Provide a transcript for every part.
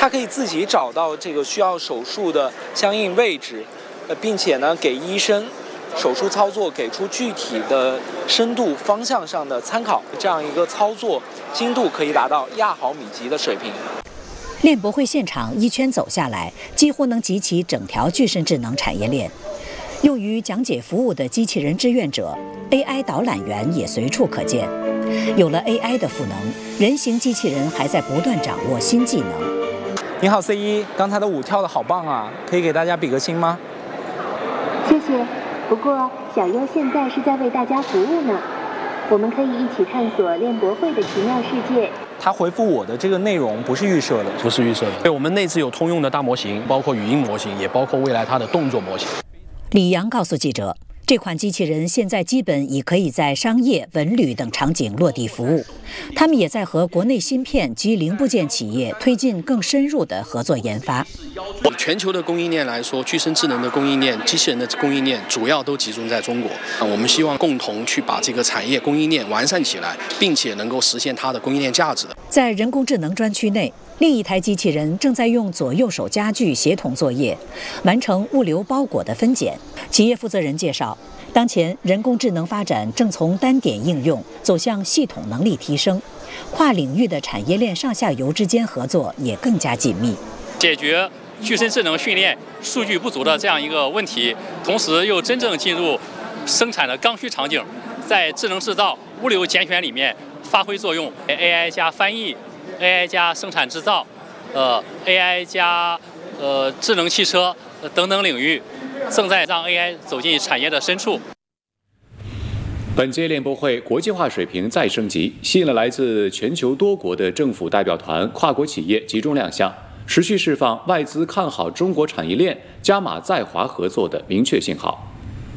它可以自己找到这个需要手术的相应位置，并且呢给医生手术操作给出具体的深度方向上的参考，这样一个操作精度可以达到亚毫米级的水平。 链博会现场一圈走下来，几乎能集齐整条具身智能产业链。用于讲解服务的机器人志愿者、AI 导览员也随处可见。有了 AI 的赋能，人形机器人还在不断掌握新技能。 你好 C1， 刚才的舞跳得好棒啊，可以给大家比个心吗？ 谢谢。不过小优现在是在为大家服务呢，我们可以一起探索链博会的奇妙世界。 他回复我的这个内容不是预设的， 不是预设的。对，我们内置有通用的大模型，包括语音模型，也包括未来它的动作模型。 李阳告诉记者，这款机器人现在基本已可以在商业、文旅等场景落地服务。他们也在和国内芯片及零部件企业推进更深入的合作研发。 以全球的供应链来说，具身智能的供应链、机器人的供应链主要都集中在中国。我们希望共同去把这个产业供应链完善起来，并且能够实现它的供应链价值。 在人工智能专区内，另一台机器人正在用左右手家具协同作业，完成物流包裹的分拣。企业负责人介绍，当前人工智能发展正从单点应用走向系统能力提升，跨领域的产业链上下游之间合作也更加紧密， 解决具身智能训练数据不足的这样一个问题，同时又真正进入生产的刚需场景，在智能制造、物流拣选里面发挥作用。AI 加翻译、AI 加生产制造、AI 加智能汽车等等领域，正在让 AI 走进产业的深处。 本届链博会国际化水平再升级，吸引了来自全球多国的政府代表团、跨国企业集中亮相，持续释放外资看好中国产业链、加码在华合作的明确信号。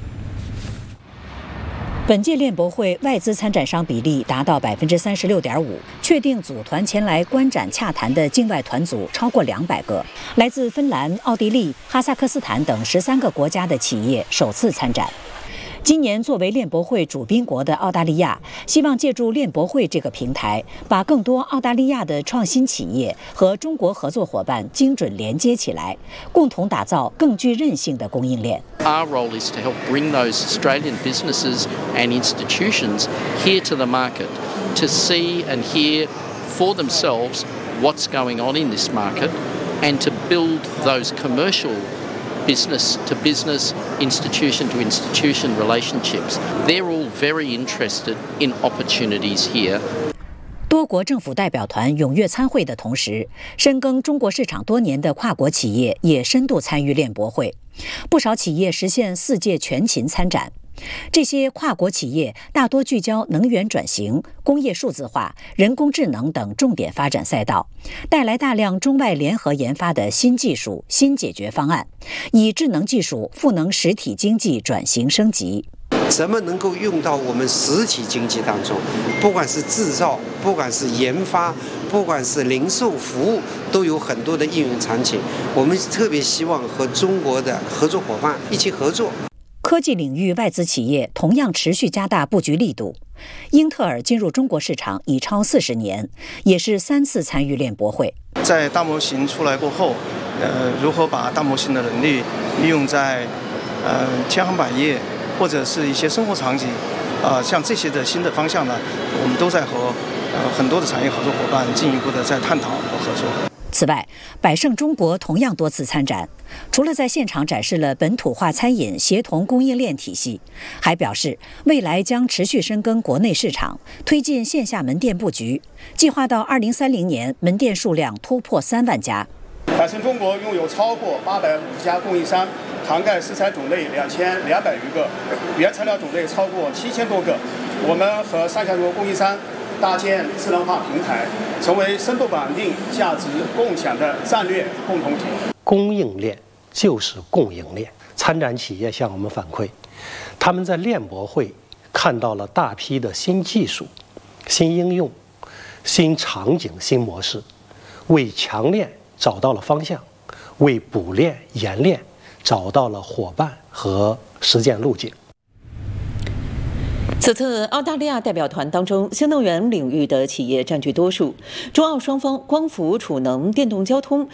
本届链博会外资参展商比例达到36.5%，确定组团前来观展洽谈的境外团组超过200个，来自芬兰、奥地利、哈萨克斯坦等13个国家的企业首次参展。今年作为链博会主宾国的澳大利亚，希望借助链博会这个平台，把更多澳大利亚的创新企业和中国合作伙伴精准连接起来，共同打造更具韧性的供应链。 Our role is to help bring those Australian businesses and institutions here to the market to see and hear for themselves what's going on in this market and to build those commercial business to business, institution to institution relationships. They're all very interested in opportunities here. 多国政府代表团踊跃参会的同时，深耕中国市场多年的跨国企业也深度参与链博会，不少企业实现4届全勤参展。这些跨国企业大多聚焦能源转型、工业数字化、人工智能等重点发展赛道，带来大量中外联合研发的新技术、新解决方案，以智能技术赋能实体经济转型升级。 怎么能够用到我们实体经济当中？不管是制造，不管是研发，不管是零售服务，都有很多的应用场景。我们特别希望和中国的合作伙伴一起合作。 科技领域外资企业同样持续加大布局力度。英特尔进入中国市场已超40年，也是3次参与链博会。 在大模型出来过后，如何把大模型的能力利用在天航百业或者是一些生活场景，像这些的新的方向呢，我们都在和很多的产业合作伙伴进一步的在探讨和合作。 此外，百胜中国同样多次参展，除了在现场展示了本土化餐饮协同供应链体系，还表示未来将持续深耕国内市场，推进线下门店布局，计划到2030年门店数量突破3万家。 百胜中国拥有超过850家供应商，涵盖食材种类2200余个，原材料种类超过7000多个。我们和上下游供应商搭建智能化平台，成为深度绑定、价值共享的战略共同体。 供应链就是供应链。参展企业向我们反馈，他们在链博会看到了大批的新技术、新应用、新场景、新模式，为强链找到了方向，为补链、延链找到了伙伴和实践路径。 此次澳大利亚代表团当中，新能源领域的企业占据多数，中澳双方光伏、储能、电动交通